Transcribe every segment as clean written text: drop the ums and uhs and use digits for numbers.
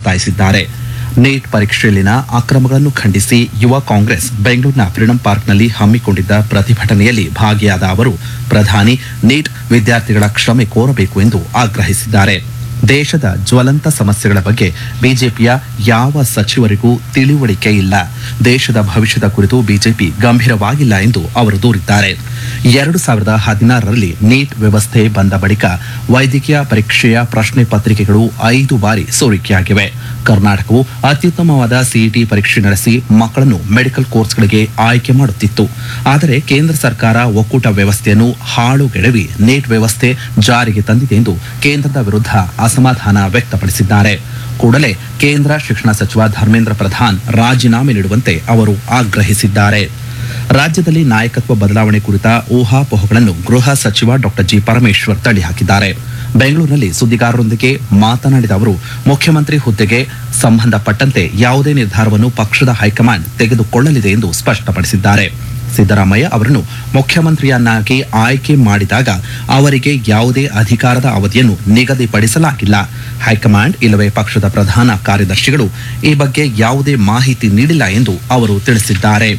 ಒತ್ತಾಯಿಸಿದ್ದಾರೆ. ನೀಟ್ ಪರೀಕ್ಷೆಯಲ್ಲಿನ ಅಕ್ರಮಗಳನ್ನು ಖಂಡಿಸಿ ಯುವ ಕಾಂಗ್ರೆಸ್ ಬೆಂಗಳೂರಿನ ಫ್ರೀಡಂ ಪಾರ್ಕ್ನಲ್ಲಿ ಹಮ್ಮಿಕೊಂಡಿದ್ದ ಪ್ರತಿಭಟನೆಯಲ್ಲಿ ಭಾಗಿಯಾದ ಅವರು ಪ್ರಧಾನಿ ನೀಟ್ ವಿದ್ಯಾರ್ಥಿಗಳ ಕ್ಷಮೆ ಕೋರಬೇಕು ಎಂದು ಆಗ್ರಹಿಸಿದ್ದಾರೆ. ದೇಶದ ಜ್ವಲಂತ ಸಮಸ್ಯೆಗಳ ಬಗ್ಗೆ ಬಿಜೆಪಿಯ ಯಾವ ಸಚಿವರಿಗೂ ತಿಳಿವಳಿಕೆ ಇಲ್ಲ. ದೇಶದ ಭವಿಷ್ಯದ ಕುರಿತು ಬಿಜೆಪಿ ಗಂಭೀರವಾಗಿಲ್ಲ ಎಂದು ಅವರು ದೂರಿದ್ದಾರೆ. 2016ರಲ್ಲಿ ನೀಟ್ ವ್ಯವಸ್ಥೆ ಬಂದ ಬಳಿಕ ವೈದ್ಯಕೀಯ ಪರೀಕ್ಷೆಯ ಪ್ರಶ್ನೆ ಪತ್ರಿಕೆಗಳು 5 ಬಾರಿ ಸೋರಿಕೆಯಾಗಿವೆ. ಕರ್ನಾಟಕವು ಅತ್ಯುತ್ತಮವಾದ ಸಿಇಟಿ ಪರೀಕ್ಷೆ ನಡೆಸಿ ಮಕ್ಕಳನ್ನು ಮೆಡಿಕಲ್ ಕೋರ್ಸ್ಗಳಿಗೆ ಆಯ್ಕೆ ಮಾಡುತ್ತಿತ್ತು. ಆದರೆ ಕೇಂದ್ರ ಸರ್ಕಾರ ಒಕ್ಕೂಟ ವ್ಯವಸ್ಥೆಯನ್ನು ಹಾಳುಗೆಡವಿ ನೀಟ್ ವ್ಯವಸ್ಥೆ ಜಾರಿಗೆ ತಂದಿದೆ ಎಂದು ಕೇಂದ್ರದ ವಿರುದ್ಧ ಅಸಮಾಧಾನ ವ್ಯಕ್ತಪಡಿಸಿದ್ದಾರೆ. ಕೂಡಲೇ ಕೇಂದ್ರ ಶಿಕ್ಷಣ ಸಚಿವ ಧರ್ಮೇಂದ್ರ ಪ್ರಧಾನ್ ರಾಜೀನಾಮೆ ನೀಡುವಂತೆ ಅವರು ಆಗ್ರಹಿಸಿದ್ದಾರೆ. ರಾಜ್ಯದಲ್ಲಿ ನಾಯಕತ್ವ ಬದಲಾವಣೆ ಕುರಿತ ಊಹಾಪೋಹಗಳನ್ನು ಗೃಹ ಸಚಿವ ಡಾ ಜಿ ಪರಮೇಶ್ವರ್ ತಳ್ಳಿಹಾಕಿದ್ದಾರೆ. ಬೆಂಗಳೂರಿನಲ್ಲಿ ಸುದ್ದಿಗಾರರೊಂದಿಗೆ ಮಾತನಾಡಿದ ಅವರು ಮುಖ್ಯಮಂತ್ರಿ ಹುದ್ದೆಗೆ ಸಂಬಂಧಪಟ್ಟಂತೆ ಯಾವುದೇ ನಿರ್ಧಾರವನ್ನು ಪಕ್ಷದ ಹೈಕಮಾಂಡ್ ತೆಗೆದುಕೊಳ್ಳಲಿದೆ ಎಂದು ಸ್ಪಷ್ಟಪಡಿಸಿದ್ದಾರೆ. ಸಿದ್ದರಾಮಯ್ಯ ಅವರನ್ನು ಮುಖ್ಯಮಂತ್ರಿಯನ್ನಾಗಿ ಆಯ್ಕೆ ಮಾಡಿದಾಗ ಅವರಿಗೆ ಯಾವುದೇ ಅಧಿಕಾರದ ಅವಧಿಯನ್ನು ನಿಗದಿಪಡಿಸಲಾಗಿಲ್ಲ. ಹೈಕಮಾಂಡ್ ಇಲ್ಲವೇ ಪಕ್ಷದ ಪ್ರಧಾನ ಕಾರ್ಯದರ್ಶಿಗಳು ಈ ಬಗ್ಗೆ ಯಾವುದೇ ಮಾಹಿತಿ ನೀಡಿಲ್ಲ ಎಂದು ಅವರು ತಿಳಿಸಿದ್ದಾರೆ.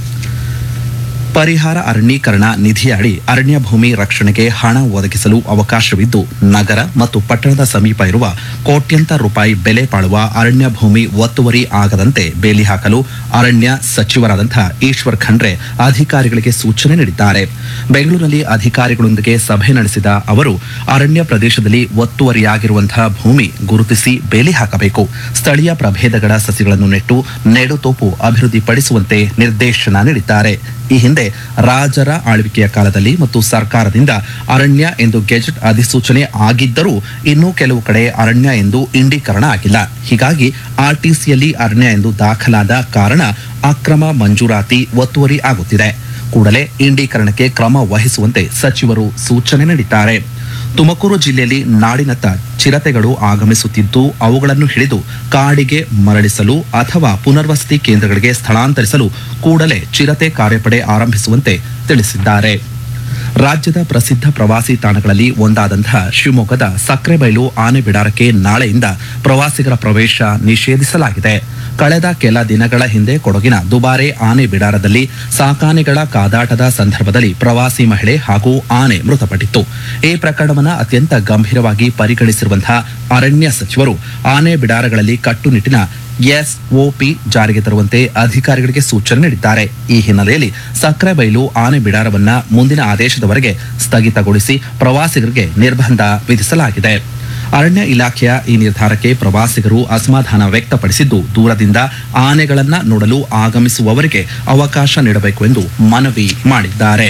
ಪರಿಹಾರ ಅರಣ್ಯೀಕರಣ ನಿಧಿಯಡಿ ಅರಣ್ಯ ಭೂಮಿ ರಕ್ಷಣೆಗೆ ಹಣ ಒದಗಿಸಲು ಅವಕಾಶವಿದ್ದು ನಗರ ಮತ್ತು ಪಟ್ಟಣದ ಸಮೀಪ ಇರುವ ಕೋಟ್ಯಂತರ ರೂಪಾಯಿ ಬೆಲೆ ಬಾಳುವ ಅರಣ್ಯ ಭೂಮಿ ಒತ್ತುವರಿ ಆಗದಂತೆ ಬೇಲಿ ಹಾಕಲು ಅರಣ್ಯ ಸಚಿವರಾದಂತಹ ಈಶ್ವರ್ ಖಂಡ್ರೆ ಅಧಿಕಾರಿಗಳಿಗೆ ಸೂಚನೆ ನೀಡಿದ್ದಾರೆ. ಬೆಂಗಳೂರಿನಲ್ಲಿ ಅಧಿಕಾರಿಗಳೊಂದಿಗೆ ಸಭೆ ನಡೆಸಿದ ಅವರು ಅರಣ್ಯ ಪ್ರದೇಶದಲ್ಲಿ ಒತ್ತುವರಿಯಾಗಿರುವಂತಹ ಭೂಮಿ ಗುರುತಿಸಿ ಬೇಲಿ ಹಾಕಬೇಕು, ಸ್ಥಳೀಯ ಪ್ರಭೇದಗಳ ಸಸಿಗಳನ್ನು ನೆಟ್ಟು ನೆಡುತೋಪು ಅಭಿವೃದ್ಧಿಪಡಿಸುವಂತೆ ನಿರ್ದೇಶನ ನೀಡಿದ್ದಾರೆ. ಈ ಹಿಂದೆ ರಾಜರ ಆಳ್ವಿಕೆಯ ಕಾಲದಲ್ಲಿ ಮತ್ತು ಸರ್ಕಾರದಿಂದ ಅರಣ್ಯ ಎಂದು ಗೆಜೆಟ್ ಅಧಿಸೂಚನೆ ಆಗಿದ್ದರೂ ಇನ್ನೂ ಕೆಲವು ಕಡೆ ಅರಣ್ಯ ಎಂದು ಇಂಡೀಕರಣ ಆಗಿಲ್ಲ. ಹೀಗಾಗಿ ಆರ್ಟಿಸಿಯಲ್ಲಿ ಅರಣ್ಯ ಎಂದು ದಾಖಲಾದ ಕಾರಣ ಅಕ್ರಮ ಮಂಜೂರಾತಿ ಒತ್ತುವರಿ ಆಗುತ್ತಿದೆ. ಕೂಡಲೇ ಇಂಡೀಕರಣಕ್ಕೆ ಕ್ರಮ ವಹಿಸುವಂತೆ ಸಚಿವರು ಸೂಚನೆ ನೀಡಿದ್ದಾರೆ. ತುಮಕೂರು ಜಿಲ್ಲೆಯಲ್ಲಿ ನಾಡಿನತ್ತ ಚಿರತೆಗಳು ಆಗಮಿಸುತ್ತಿದ್ದು ಅವುಗಳನ್ನು ಹಿಡಿದು ಕಾಡಿಗೆ ಮರಳಿಸಲು ಅಥವಾ ಪುನರ್ವಸತಿ ಕೇಂದ್ರಗಳಿಗೆ ಸ್ಥಳಾಂತರಿಸಲು ಕೂಡಲೇ ಚಿರತೆ ಕಾರ್ಯಪಡೆ ಆರಂಭಿಸುವಂತೆ ತಿಳಿಸಿದ್ದಾರೆ. ರಾಜ್ಯದ ಪ್ರಸಿದ್ಧ ಪ್ರವಾಸಿ ತಾಣಗಳಲ್ಲಿ ಒಂದಾದಂತಹ ಶಿವಮೊಗ್ಗದ ಸಕ್ರೆಬೈಲು ಆನೆ ಬಿಡಾರಕ್ಕೆ ನಾಳೆಯಿಂದ ಪ್ರವಾಸಿಗರ ಪ್ರವೇಶ ನಿಷೇಧಿಸಲಾಗಿದೆ. ಕಳೆದ ಕೆಲ ದಿನಗಳ ಹಿಂದೆ ಕೊಡಗಿನ ದುಬಾರೆ ಆನೆ ಬಿಡಾರದಲ್ಲಿ ಸಾಕಾನೆಗಳ ಕಾದಾಟದ ಸಂದರ್ಭದಲ್ಲಿ ಪ್ರವಾಸಿ ಮಹಿಳೆ ಹಾಗೂ ಆನೆ ಮೃತಪಟ್ಟಿತ್ತು. ಈ ಪ್ರಕರಣವನ್ನು ಅತ್ಯಂತ ಗಂಭೀರವಾಗಿ ಪರಿಗಣಿಸಿರುವಂತಹ ಅರಣ್ಯ ಸಚಿವರು ಆನೆ ಬಿಡಾರಗಳಲ್ಲಿ ಕಟ್ಟುನಿಟ್ಟಿನ ಎಸ್ಒಪಿ ಜಾರಿಗೆ ತರುವಂತೆ ಅಧಿಕಾರಿಗಳಿಗೆ ಸೂಚನೆ ನೀಡಿದ್ದಾರೆ. ಈ ಹಿನ್ನೆಲೆಯಲ್ಲಿ ಸಕ್ರೆಬೈಲು ಆನೆ ಬಿಡಾರವನ್ನ ಮುಂದಿನ ಆದೇಶದವರೆಗೆ ಸ್ಥಗಿತಗೊಳಿಸಿ ಪ್ರವಾಸಿಗರಿಗೆ ನಿರ್ಬಂಧ ವಿಧಿಸಲಾಗಿದೆ. ಅರಣ್ಯ ಇಲಾಖೆಯ ಈ ನಿರ್ಧಾರಕ್ಕೆ ಪ್ರವಾಸಿಗರು ಅಸಮಾಧಾನ ವ್ಯಕ್ತಪಡಿಸಿದ್ದು ದೂರದಿಂದ ಆನೆಗಳನ್ನ ನೋಡಲು ಆಗಮಿಸುವವರಿಗೆ ಅವಕಾಶ ನೀಡಬೇಕು ಎಂದು ಮನವಿ ಮಾಡಿದ್ದಾರೆ.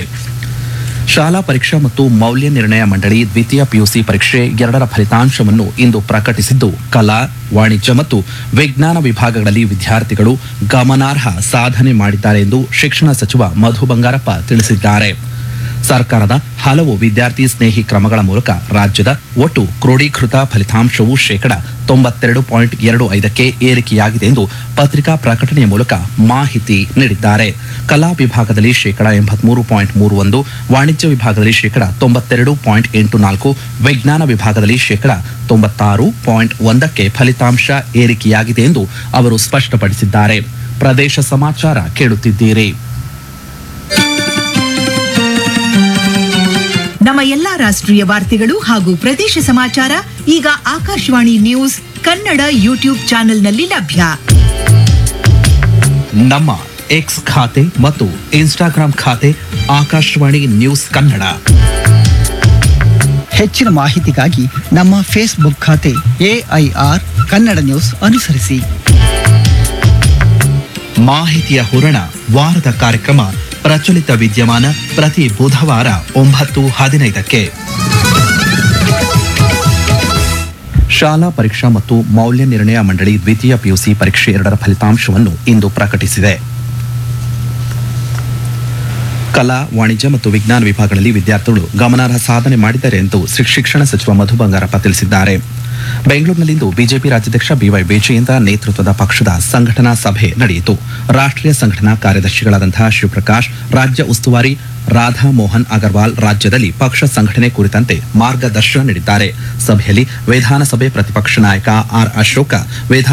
ಶಾಲಾ ಪರೀಕ್ಷಾ ಮತ್ತು ಮೌಲ್ಯ ನಿರ್ಣಯ ಮಂಡಳಿ ದ್ವಿತೀಯ ಪಿಯುಸಿ ಪರೀಕ್ಷೆ 2ರ ಫಲಿತಾಂಶವನ್ನು ಇಂದು ಪ್ರಕಟಿಸಿದ್ದು ಕಲಾ, ವಾಣಿಜ್ಯ ಮತ್ತು ವಿಜ್ಞಾನ ವಿಭಾಗಗಳಲ್ಲಿ ವಿದ್ಯಾರ್ಥಿಗಳು ಗಮನಾರ್ಹ ಸಾಧನೆ ಮಾಡಿದ್ದಾರೆ ಎಂದು ಶಿಕ್ಷಣ ಸಚಿವ ಮಧು ಬಂಗಾರಪ್ಪ ತಿಳಿಸಿದ್ದಾರೆ. ಸರ್ಕಾರದ ಹಲವು ವಿದ್ಯಾರ್ಥಿ ಸ್ನೇಹಿ ಕ್ರಮಗಳ ಮೂಲಕ ರಾಜ್ಯದ ಒಟ್ಟು ಕ್ರೋಢೀಕೃತ ಫಲಿತಾಂಶವು 92.25ಕ್ಕೆ ಏರಿಕೆಯಾಗಿದೆ ಎಂದು ಪತ್ರಿಕಾ ಪ್ರಕಟಣೆಯ ಮೂಲಕ ಮಾಹಿತಿ ನೀಡಿದ್ದಾರೆ. ಕಲಾ ವಿಭಾಗದಲ್ಲಿ 83.31, ವಾಣಿಜ್ಯ ವಿಭಾಗದಲ್ಲಿ 92.84, ವಿಜ್ಞಾನ ವಿಭಾಗದಲ್ಲಿ 96.1ಕ್ಕೆ ಫಲಿತಾಂಶ ಏರಿಕೆಯಾಗಿದೆ ಎಂದು ಅವರು ಸ್ಪಷ್ಟಪಡಿಸಿದ್ದಾರೆ. ಪ್ರದೇಶ ಸಮಾಚಾರ ಕೇಳುತ್ತಿದ್ದೀರಿ. ನಮ್ಮ ಎಲ್ಲಾ ರಾಷ್ಟ್ರೀಯ ವಾರ್ತೆಗಳು ಹಾಗೂ ಪ್ರದೇಶ ಸಮಾಚಾರ ಈಗ ಆಕಾಶವಾಣಿ ನ್ಯೂಸ್ ಕನ್ನಡ ಯೂಟ್ಯೂಬ್ ಚಾನೆಲ್ನಲ್ಲಿ ಲಭ್ಯ. ನಮ್ಮ ಎಕ್ಸ್ ಖಾತೆ ಮತ್ತು ಇನ್ಸ್ಟಾಗ್ರಾಂ ಖಾತೆ ಆಕಾಶವಾಣಿ ನ್ಯೂಸ್ ಕನ್ನಡ. ಹೆಚ್ಚಿನ ಮಾಹಿತಿಗಾಗಿ ನಮ್ಮ ಫೇಸ್ಬುಕ್ ಖಾತೆ AIR ಕನ್ನಡ ನ್ಯೂಸ್ ಅನುಸರಿಸಿ. ಮಾಹಿತಿಯ ಹೂರಣ ವಾರದ ಕಾರ್ಯಕ್ರಮ ಪ್ರಚಲಿತ ವಿದ್ಯಮಾನ ಪ್ರತಿ ಬುಧವಾರ 9:15ಕ್ಕೆ. ಶಾಲಾ ಪರೀಕ್ಷಾ ಮತ್ತು ಮೌಲ್ಯ ನಿರ್ಣಯ ಮಂಡಳಿ ದ್ವಿತೀಯ ಪಿಯುಸಿ ಪರೀಕ್ಷೆ 2ರ ಫಲಿತಾಂಶವನ್ನು ಇಂದು ಪ್ರಕಟಿಸಿದೆ. ಕಲಾ, ವಾಣಿಜ್ಯ ಮತ್ತು ವಿಜ್ಞಾನ ವಿಭಾಗಗಳಲ್ಲಿ ವಿದ್ಯಾರ್ಥಿಗಳು ಗಮನಾರ್ಹ ಸಾಧನೆ ಮಾಡಿದ್ದಾರೆ ಎಂದು ಶಿಕ್ಷಣ ಸಚಿವ ಮಧು ಬಂಗಾರಪ್ಪ ತಿಳಿಸಿದ್ದಾರೆ. ಬೆಂಗಳೂರಿನಲ್ಲಿಂದು ಬಿಜೆಪಿ ರಾಜ್ಯಾಧ್ಯಕ್ಷ BY ವಿಜಯೇಂದ್ರ ನೇತೃತ್ವದ ಪಕ್ಷದ ಸಂಘಟನಾ ಸಭೆ ನಡೆಯಿತು. ರಾಷ್ಟ್ರೀಯ ಸಂಘಟನಾ ಕಾರ್ಯದರ್ಶಿಗಳಾದಂತಹ ಶಿವಪ್ರಕಾಶ್, ರಾಜ್ಯ ಉಸ್ತುವಾರಿ ರಾಧಾ ಮೋಹನ್ ಅಗರ್ವಾಲ್ ರಾಜ್ಯದಲ್ಲಿ ಪಕ್ಷ ಸಂಘಟನೆ ಕುರಿತಂತೆ ಮಾರ್ಗದರ್ಶನ ನೀಡಿದ್ದಾರೆ. ಸಭೆಯಲ್ಲಿ ವಿಧಾನಸಭೆ ಪ್ರತಿಪಕ್ಷ ನಾಯಕ ಆರ್ ಅಶೋಕ,